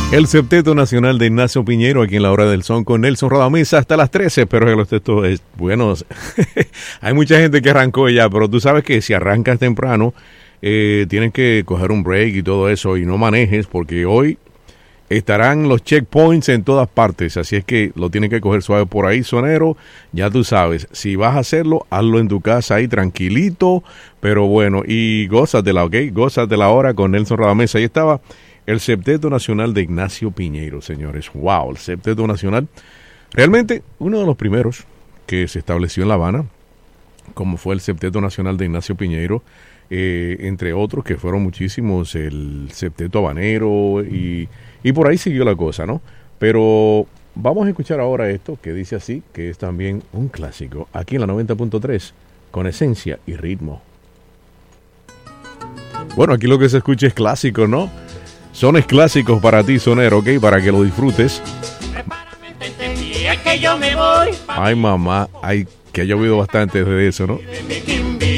El Septeto Nacional de Ignacio Piñeiro, aquí en la Hora del Son con Nelson Radamesa hasta las 13, pero el septeto es bueno. Hay mucha gente que arrancó ya, pero tú sabes que si arrancas temprano, tienes que coger un break y todo eso y no manejes, porque hoy estarán los checkpoints en todas partes, así es que lo tienes que coger suave por ahí, sonero. Ya tú sabes, si vas a hacerlo, hazlo en tu casa ahí tranquilito, pero bueno, y gózatela, ¿ok? Gózatela ahora con Nelson Radamesa. Ahí estaba el Septeto Nacional de Ignacio Piñeiro, señores. Wow, el Septeto Nacional. Realmente uno de los primeros que se estableció en La Habana, como fue el Septeto Nacional de Ignacio Piñeiro, entre otros que fueron muchísimos, el Septeto Habanero y por ahí siguió la cosa, ¿no? Pero vamos a escuchar ahora esto que dice así, que es también un clásico, aquí en la 90.3, con esencia y ritmo. Bueno, aquí lo que se escucha es clásico, ¿no? Sones clásicos para ti, sonero, ¿ok? Para que lo disfrutes. Ay, mamá, ay, que ha llovido bastante de eso, ¿no?